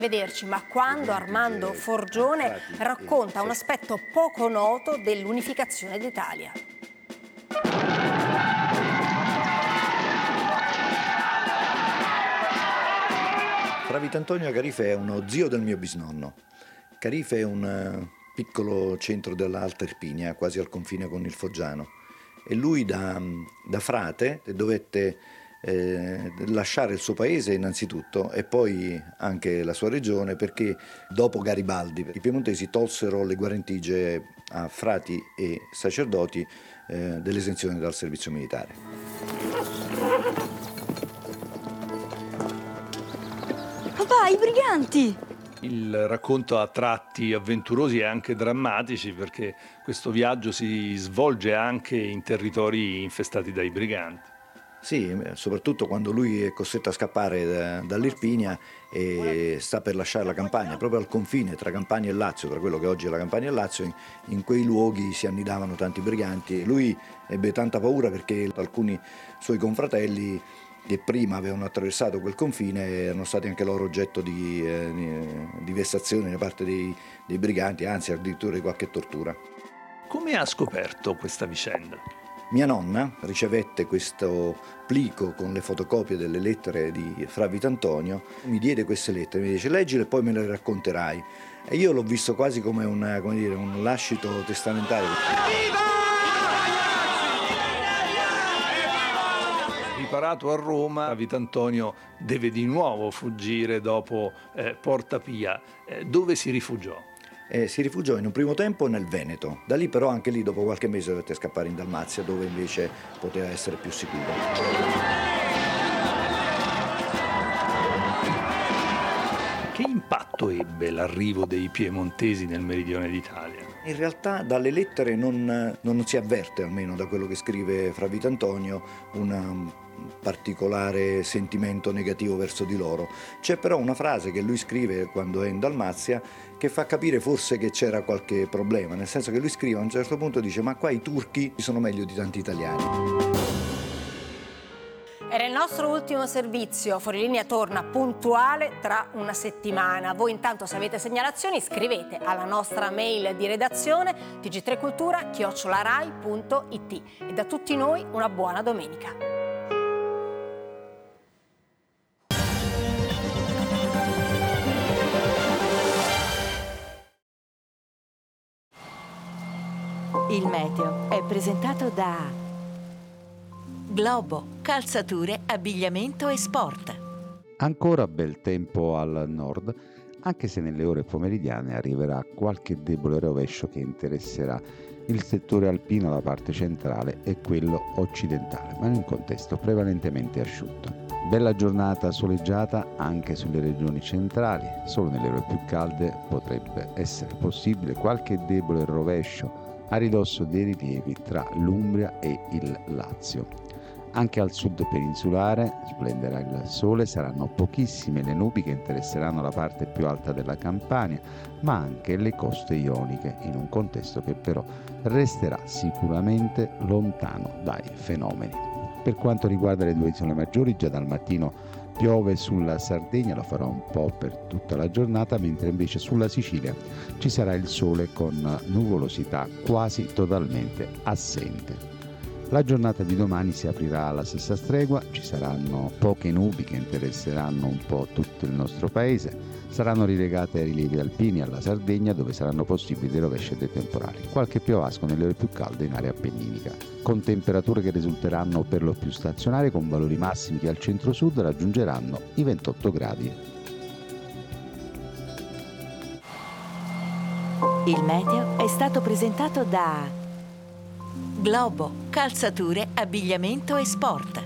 Vederci, ma quando Armando Forgione racconta un aspetto poco noto dell'unificazione d'Italia. Fra Vitantonio Carife è uno zio del mio bisnonno. Carife è un piccolo centro dell'Alta Irpinia, quasi al confine con il Foggiano. E lui da frate dovette lasciare il suo paese innanzitutto e poi anche la sua regione, perché dopo Garibaldi i piemontesi tolsero le guarentigie a frati e sacerdoti dell'esenzione dal servizio militare. Papà, i briganti! Il racconto ha tratti avventurosi e anche drammatici, perché questo viaggio si svolge anche in territori infestati dai briganti. Sì, soprattutto quando lui è costretto a scappare dall'Irpinia e sta per lasciare la Campania, proprio al confine tra Campania e Lazio, tra quello che oggi è la Campania e Lazio, in quei luoghi si annidavano tanti briganti. Lui ebbe tanta paura perché alcuni suoi confratelli che prima avevano attraversato quel confine erano stati anche loro oggetto di vessazioni da parte dei briganti, anzi addirittura di qualche tortura. Come ha scoperto questa vicenda? Mia nonna ricevette questo plico con le fotocopie delle lettere di Fra Vitantonio, mi diede queste lettere, mi dice leggile e poi me le racconterai. E io l'ho visto quasi come un lascito testamentario. Riparato a Roma, Vitantonio deve di nuovo fuggire dopo Porta Pia. Dove si rifugiò? Si rifugiò in un primo tempo nel Veneto, da lì però anche lì dopo qualche mese dovette scappare in Dalmazia, dove invece poteva essere più sicuro. Che impatto ebbe l'arrivo dei piemontesi nel meridione d'Italia? In realtà dalle lettere non si avverte, almeno da quello che scrive Fra Vitantonio, un particolare sentimento negativo verso di loro. C'è però una frase che lui scrive quando è in Dalmazia che fa capire forse che c'era qualche problema, nel senso che lui scrive a un certo punto, dice ma qua i turchi sono meglio di tanti italiani. Era il nostro ultimo servizio, Fuorilinea torna puntuale tra una settimana. Voi intanto se avete segnalazioni scrivete alla nostra mail di redazione tg3cultura@rai.it. E da tutti noi una buona domenica. Il meteo è presentato da Globo, calzature, abbigliamento e sport. Ancora bel tempo al nord, anche se nelle ore pomeridiane arriverà qualche debole rovescio che interesserà il settore alpino, la parte centrale e quello occidentale, ma in un contesto prevalentemente asciutto. Bella giornata soleggiata anche sulle regioni centrali, solo nelle ore più calde potrebbe essere possibile qualche debole rovescio a ridosso dei rilievi tra l'Umbria e il Lazio. Anche al sud peninsulare splenderà il sole, saranno pochissime le nubi che interesseranno la parte più alta della Campania, ma anche le coste ioniche, in un contesto che però resterà sicuramente lontano dai fenomeni. Per quanto riguarda le due isole maggiori, già dal mattino piove sulla Sardegna, lo farà un po' per tutta la giornata, mentre invece sulla Sicilia ci sarà il sole con nuvolosità quasi totalmente assente. La giornata di domani si aprirà alla stessa stregua, ci saranno poche nubi che interesseranno un po' tutto il nostro paese, saranno rilegate ai rilievi alpini alla Sardegna dove saranno possibili dei rovesci e dei temporali, qualche piovasco nelle ore più calde in area appenninica, con temperature che risulteranno per lo più stazionarie con valori massimi che al centro-sud raggiungeranno i 28 gradi. Il meteo è stato presentato da Globo, calzature, abbigliamento e sport.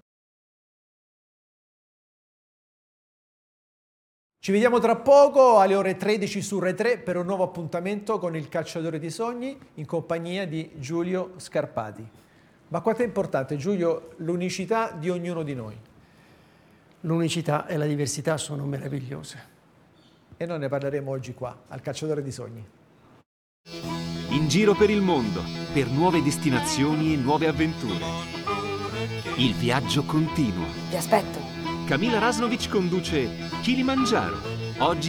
Ci vediamo tra poco alle ore 13 su Rai 3 per un nuovo appuntamento con il Cacciatore di Sogni in compagnia di Giulio Scarpati. Ma quanto è importante, Giulio, l'unicità di ognuno di noi? L'unicità e la diversità sono meravigliose. E noi ne parleremo oggi qua, al Cacciatore di Sogni. In giro per il mondo, per nuove destinazioni e nuove avventure. Il viaggio continua. Vi aspetto. Camila Rasnovic conduce Kilimangiaro. Oggi